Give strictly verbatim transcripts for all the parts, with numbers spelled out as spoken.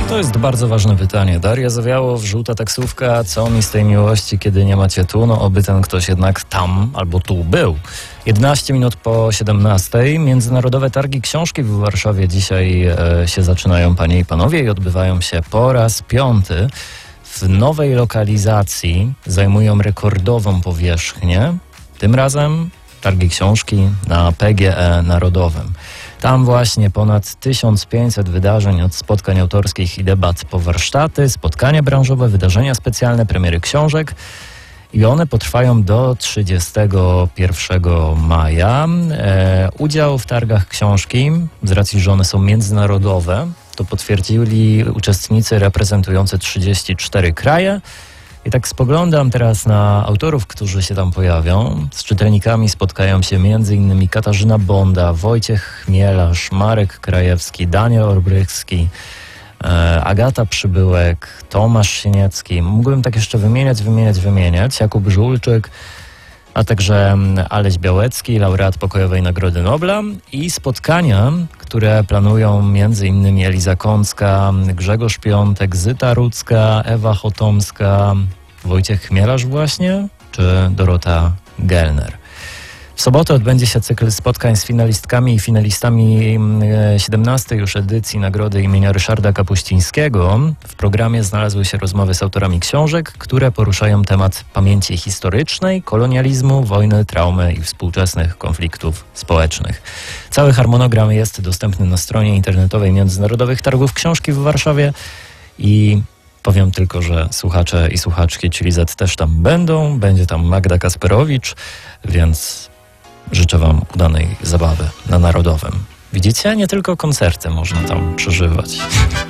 To jest bardzo ważne pytanie. Daria Zawiałow, żółta taksówka. Co mi z tej miłości, kiedy nie macie tu? No oby ten ktoś jednak tam albo tu był. jedenaście minut po siedemnastej. Międzynarodowe Targi Książki w Warszawie dzisiaj e, się zaczynają, panie i panowie, i odbywają się po raz piąty. W nowej lokalizacji zajmują rekordową powierzchnię. Tym razem Targi Książki na P G E Narodowym. Tam właśnie ponad tysiąc pięćset wydarzeń, od spotkań autorskich i debat po warsztaty, spotkania branżowe, wydarzenia specjalne, premiery książek. I one potrwają do trzydziestego pierwszego maja. E, udział w targach książki, z racji, że one są międzynarodowe, to potwierdzili uczestnicy reprezentujący trzydzieści cztery kraje. I tak spoglądam teraz na autorów, którzy się tam pojawią. Z czytelnikami spotkają się m.in. Katarzyna Bonda, Wojciech Chmielarz, Marek Krajewski, Daniel Olbrychski, e, Agata Przybyłek, Tomasz Sieniecki. Mógłbym tak jeszcze wymieniać, wymieniać, wymieniać. Jakub Żulczyk, a także Aleś Białecki, laureat Pokojowej Nagrody Nobla, i spotkania, które planują m.in. Eliza Kącka, Grzegorz Piątek, Zyta Rudzka, Ewa Chotomska, Wojciech Chmielarz właśnie, czy Dorota Gelner. W sobotę odbędzie się cykl spotkań z finalistkami i finalistami siedemnastej już edycji Nagrody imienia Ryszarda Kapuścińskiego. W programie znalazły się rozmowy z autorami książek, które poruszają temat pamięci historycznej, kolonializmu, wojny, traumy i współczesnych konfliktów społecznych. Cały harmonogram jest dostępny na stronie internetowej Międzynarodowych Targów Książki w Warszawie i powiem tylko, że słuchacze i słuchaczki Chili Z też tam będą. Będzie tam Magda Kasperowicz, więc życzę wam udanej zabawy na Narodowym. Widzicie? Nie tylko koncerty można tam przeżywać.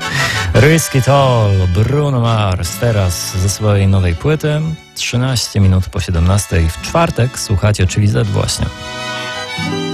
Risk It All, Bruno Mars, teraz ze swojej nowej płyty. trzynaście minut po siedemnastej w czwartek słuchacie Chili Z właśnie.